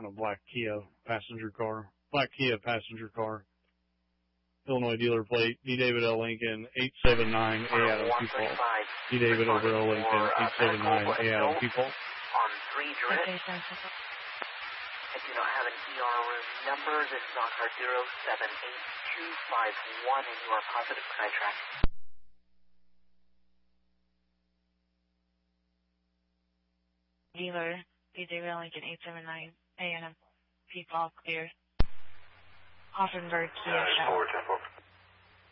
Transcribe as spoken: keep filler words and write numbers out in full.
on a black Kia passenger car. Black Kia passenger car. Illinois dealer plate, D. David L. Lincoln, eight seven nine A. Adam People. D. David over L. Lincoln, eight seven nine A. Adam People. On three drift. I do not have an E R number. This is on car zero seven eight two five one, and you are positive for night track. Dealer, D. David L. Lincoln, eight seven nine A. Adam People, clear. Hoffenberg, Kia, shop.